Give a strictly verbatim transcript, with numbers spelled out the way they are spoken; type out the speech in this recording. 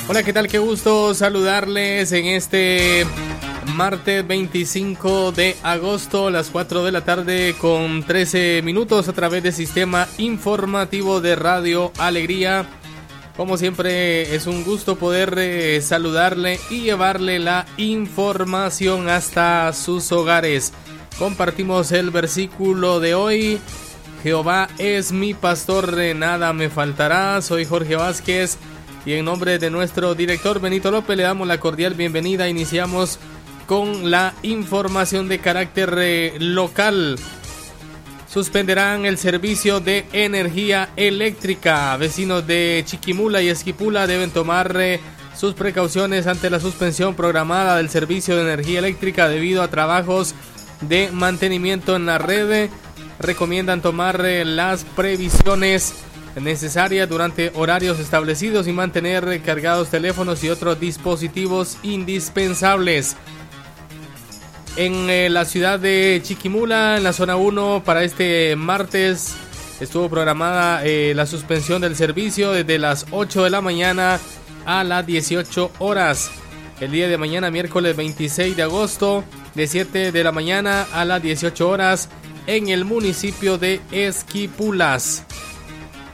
Hola, ¿qué tal? Qué gusto saludarles en este martes veinticinco de agosto, las cuatro de la tarde con trece minutos a través del sistema informativo de Radio Alegría. Como siempre es un gusto poder eh, saludarle y llevarle la información hasta sus hogares. Compartimos el versículo de hoy. Jehová es mi pastor, de nada me faltará. Soy Jorge Vázquez y en nombre de nuestro director Benito López le damos la cordial bienvenida. Iniciamos con la información de carácter eh, local. Suspenderán el servicio de energía eléctrica. Vecinos de Chiquimula y Esquipula deben tomar eh, sus precauciones ante la suspensión programada del servicio de energía eléctrica debido a trabajos de mantenimiento en la red. Recomiendan tomar eh, las previsiones necesarias durante horarios establecidos y mantener eh, cargados teléfonos y otros dispositivos indispensables. En eh, la ciudad de Chiquimula, en la zona uno, para este martes estuvo programada eh, la suspensión del servicio desde las ocho de la mañana a las dieciocho horas. El día de mañana, miércoles veintiséis de agosto, de siete de la mañana a las dieciocho horas en el municipio de Esquipulas.